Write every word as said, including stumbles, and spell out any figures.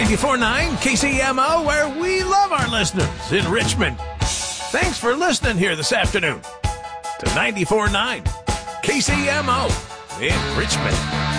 ninety-four point nine K C M O, where we love our listeners in Richmond. Thanks for listening here this afternoon to ninety-four point nine K C M O in Richmond.